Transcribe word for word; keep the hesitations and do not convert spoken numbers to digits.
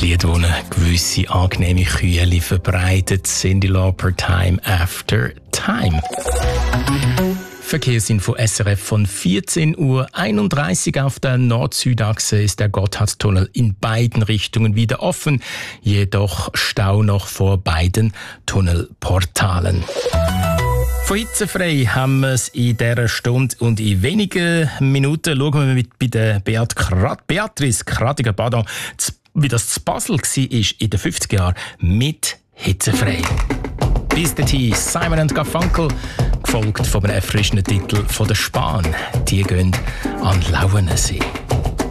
Lied, das eine gewisse angenehme Kühle verbreitet. Cyndi Lauper, Time After Time. Verkehrsinfo S R F von vierzehn Uhr einunddreißig auf der Nord-Süd-Achse ist der Gotthardtunnel in beiden Richtungen wieder offen, jedoch Stau noch vor beiden Tunnelportalen. Von hitzefrei haben wir es in dieser Stunde und in wenigen Minuten schauen wir mit bei der Beat Krat- Beatrice Kratiger, pardon, wie das zu Basel war in den fünfziger Jahren mit hitzefrei. Bis dahin Simon and Garfunkel, gefolgt von einem erfrischenden Titel von der Spahn. Die gehen an Lauensee.